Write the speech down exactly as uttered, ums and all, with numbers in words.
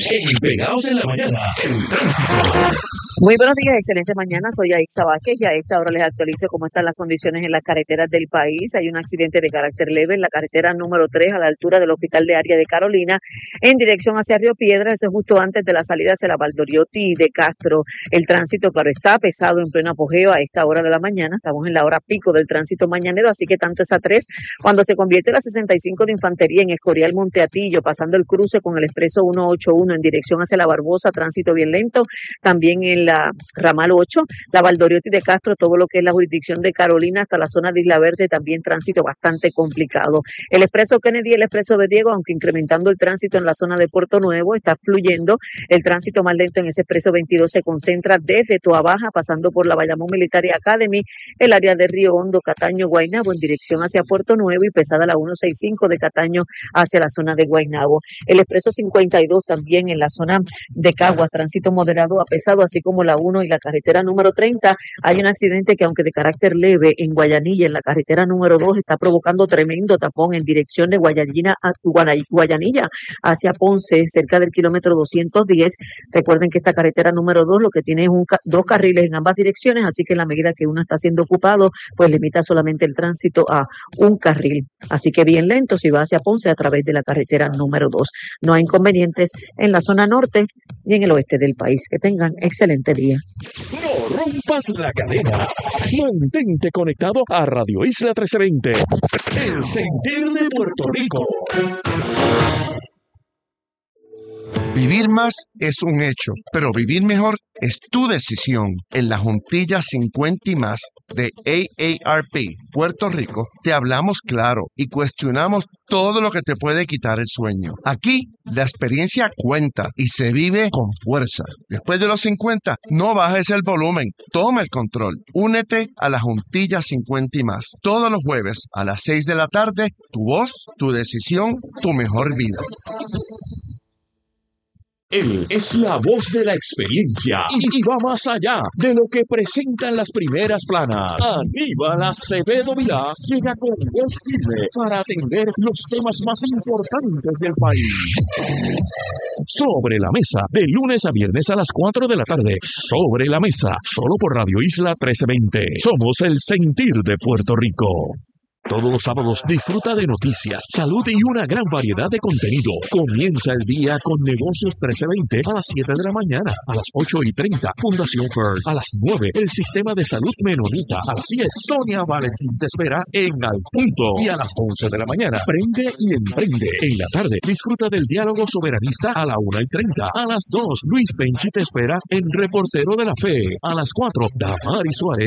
En Pegados en la Mañana, el tránsito. Muy buenos días, excelente mañana. Soy Aixa Vázquez y a esta hora les actualizo cómo están las condiciones en las carreteras del país. Hay un accidente de carácter leve en la carretera número tres a la altura del Hospital de Área de Carolina en dirección hacia Río Piedras. Eso es justo antes de la salida hacia la Valdoriotti de Castro. El tránsito, claro, está pesado en pleno apogeo a esta hora de la mañana. Estamos en la hora pico del tránsito mañanero, así que tanto esa tres, cuando se convierte la sesenta y cinco de Infantería en Escorial Monteatillo, pasando el cruce con el expreso ciento ochenta y uno en dirección hacia la Barbosa, tránsito bien lento. También en la ramal ocho, la Valdoriotti de Castro, todo lo que es la jurisdicción de Carolina hasta la zona de Isla Verde, también tránsito bastante complicado. El expreso Kennedy y el expreso de Diego, aunque incrementando el tránsito en la zona de Puerto Nuevo, está fluyendo. El tránsito más lento en ese expreso veintidós se concentra desde Toa Baja, pasando por la Bayamón Military Academy, el área de Río Hondo, Cataño, Guaynabo, en dirección hacia Puerto Nuevo, y pesada la ciento sesenta y cinco de Cataño hacia la zona de Guaynabo. El expreso cincuenta y dos también en la zona de Caguas, tránsito moderado a pesado, así como la uno y la carretera número treinta. Hay un accidente que, aunque de carácter leve, en Guayanilla, en la carretera número dos, está provocando tremendo tapón en dirección de Guayallina a Guayanilla hacia Ponce, cerca del kilómetro doscientos diez. Recuerden que esta carretera número dos lo que tiene es un, dos carriles en ambas direcciones, así que en la medida que uno está siendo ocupado, pues limita solamente el tránsito a un carril. Así que bien lento si va hacia Ponce a través de la carretera número dos. No hay inconvenientes en la zona norte ni en el oeste del país. Que tengan excelente día. No rompas la cadena. Mantente conectado a Radio Isla trece veinte. El sentir de Puerto Rico. Vivir más es un hecho, pero vivir mejor es tu decisión. En la Juntilla cincuenta y más de A A R P Puerto Rico te hablamos claro y cuestionamos todo lo que te puede quitar el sueño. Aquí la experiencia cuenta y se vive con fuerza. Después de los cincuenta, no bajes el volumen, toma el control. Únete a la Juntilla cincuenta y más. Todos los jueves a las seis de la tarde, tu voz, tu decisión, tu mejor vida. Él es la voz de la experiencia y, y va más allá de lo que presentan las primeras planas. Aníbal Acevedo Vilá llega con voz firme para atender los temas más importantes del país. Sobre la mesa, de lunes a viernes a las cuatro de la tarde. Sobre la mesa, solo por Radio Isla trece veinte. Somos el sentir de Puerto Rico. Todos los sábados disfruta de noticias, salud y una gran variedad de contenido. Comienza el día con Negocios trece veinte a las siete de la mañana, a las ocho y treinta, Fundación First, a las nueve, el Sistema de Salud Menonita, a las diez, Sonia Valentín te espera en Al Punto, y a las once de la mañana, Prende y Emprende. En la tarde, disfruta del diálogo soberanista a la una y treinta, a las dos, Luis Penchi te espera en Reportero de la Fe, a las cuatro, Damari Suárez